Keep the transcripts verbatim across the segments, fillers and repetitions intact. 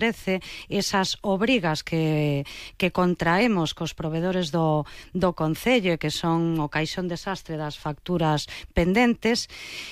trece, esas obrigas que, que contraemos cos provedores do, do Concello, que son o caixón desastre das facturas pendentes.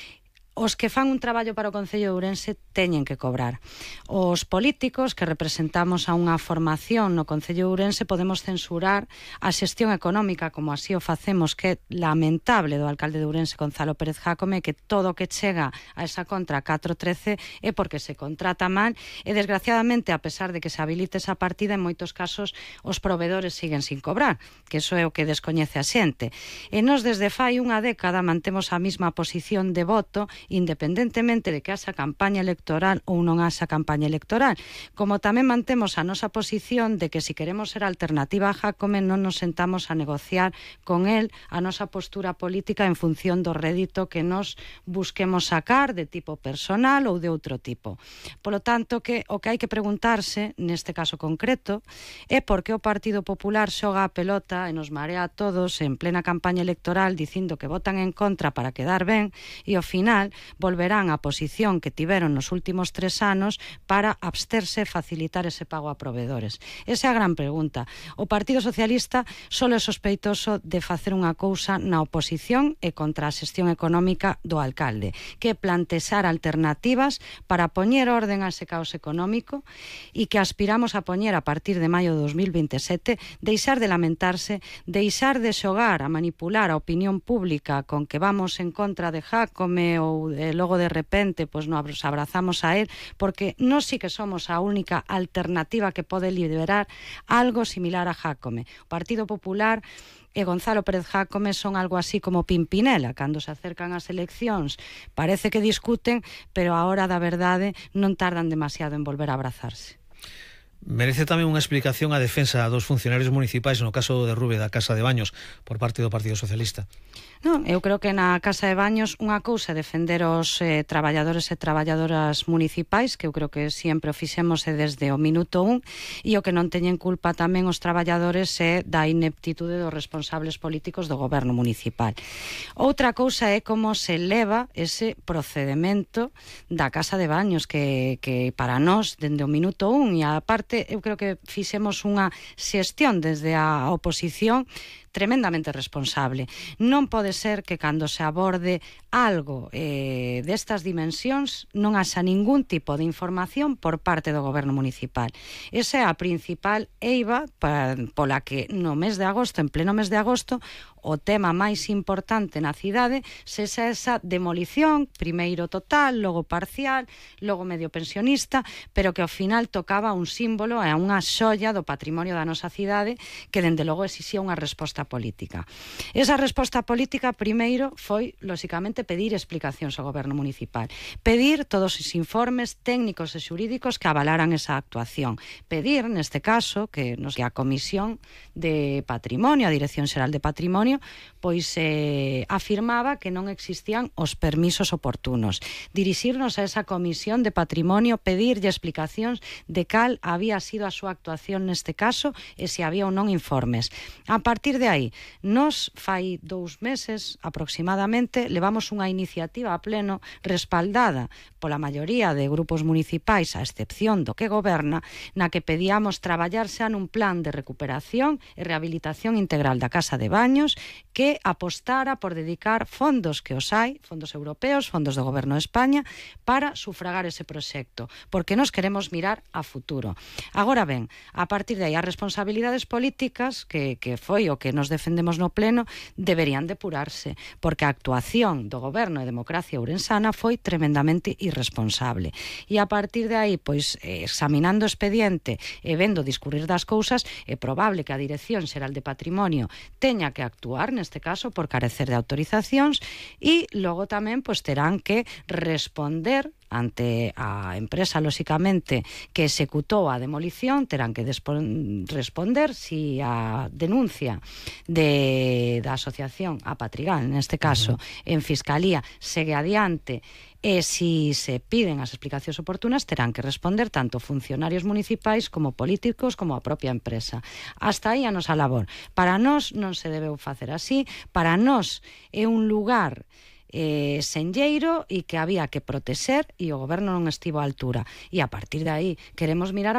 Os que fan un traballo para o Concello de Ourense teñen que cobrar. Os políticos que representamos a unha formación no Concello de Ourense podemos censurar a xestión económica, como así o facemos, que é lamentable, do alcalde de Ourense, Gonzalo Pérez Jácome, que todo o que chega a esa contra catro trece é porque se contrata mal e, desgraciadamente, a pesar de que se habilite esa partida, en moitos casos os provedores siguen sin cobrar, que iso é o que descoñece a xente. E nós, desde fai unha década, mantemos a mesma posición de voto, independentemente de que haxa campaña electoral ou non haxa campaña electoral, como tamén mantemos a nosa posición de que se si queremos ser alternativa a Jácome non nos sentamos a negociar con el a nosa postura política en función do rédito que nos busquemos sacar de tipo personal ou de outro tipo. Polo tanto, que o que hai que preguntarse neste caso concreto é por que o Partido Popular xoga a pelota e nos marea a todos en plena campaña electoral dicindo que votan en contra para quedar ben e ao final volverán á posición que tiveron nos últimos tres anos para absterse e facilitar ese pago a provedores. Esa é a gran pregunta. O Partido Socialista só é sospeitoso de facer unha cousa na oposición e contra a xestión económica do alcalde, que é plantexar alternativas para poñer orden a ese caos económico e que aspiramos a poñer a partir de maio de dos mil veintesete, deixar de lamentarse, deixar de xogar a manipular a opinión pública con que vamos en contra de Jácome ou e logo de repente pois nos abrazamos a él, porque nós sí que somos a única alternativa que pode liberar algo similar a Jácome. O Partido Popular e Gonzalo Pérez Jácome son algo así como Pimpinela, cando se acercan as eleccións parece que discuten, pero a hora da verdade non tardan demasiado en volver a abrazarse. Merece tamén unha explicación a defensa dos funcionarios municipais no caso de Rube da Casa de Baños por parte do Partido Socialista. Non, eu creo que na Casa de Baños unha cousa é defender os eh, traballadores e traballadoras municipais, que eu creo que sempre o fixemos desde o minuto un, e o que non teñen culpa tamén os traballadores é da ineptitude dos responsables políticos do goberno municipal. Outra cousa é como se leva ese procedimento da Casa de Baños, que, que para nós, dende o minuto un, e a parte, eu creo que fixemos unha xestión desde a oposición tremendamente responsable. Non pode ser que cando se aborde algo eh, destas dimensións non haxa ningún tipo de información por parte do goberno municipal. Esa é a principal eiva pa, pola que no mes de agosto, en pleno mes de agosto, o tema máis importante na cidade sexa esa demolición, primeiro total, logo parcial, logo medio pensionista, pero que ao final tocaba un símbolo e unha xoia do patrimonio da nosa cidade que dende logo exixía unha resposta política. Esa resposta política primeiro foi, lóxicamente, pedir explicacións ao goberno municipal, pedir todos os informes técnicos e xurídicos que avalaran esa actuación, pedir, neste caso, que, nos, que a Comisión de Patrimonio, a Dirección Xeral de Patrimonio, pois eh, afirmaba que non existían os permisos oportunos, dirixirnos a esa Comisión de Patrimonio, pedirlle explicacións de cal había sido a súa actuación neste caso e se había ou non informes. A partir de aí, nos fai dous meses aproximadamente levamos unha iniciativa a pleno respaldada pola maioría de grupos municipais, a excepción do que goberna, na que pedíamos traballarse nun plan de recuperación e rehabilitación integral da Casa de Baños que apostara por dedicar fondos que os hai, fondos europeos, fondos do Goberno de España, para sufragar ese proxecto, porque nos queremos mirar a futuro. Agora ben, a partir de aí, as responsabilidades políticas, que, que foi o que nos defendemos no pleno, deberían depurarse, porque a actuación do Goberno de Democracia Ourensana foi tremendamente irresponsable. E a partir de aí, pois, examinando o expediente e vendo discurrir das cousas, é probable que a Dirección Xeral de Patrimonio teña que actuar, neste caso, por carecer de autorizacións e logo tamén pois terán que responder ante a empresa, lóxicamente, que executou a demolición, terán que responder si a denuncia de, da asociación a Patrigal, neste caso, uh-huh. en Fiscalía, segue adiante e si se piden as explicacións oportunas terán que responder tanto funcionarios municipais como políticos como a propia empresa. Hasta aí a nosa labor. Para nós non se debeu facer así, para nós é un lugar eh, senlleiro e que había que protexer e o goberno non estivo á altura. E a partir de aí queremos mirar a